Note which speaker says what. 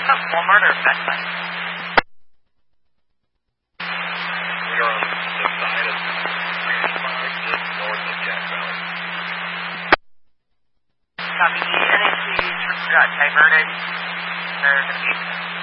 Speaker 1: Walmart or Best Buy?
Speaker 2: We are on the side of Grand Park, just north of Jack Valley.
Speaker 1: Copy. NAC got diverted. They're going to be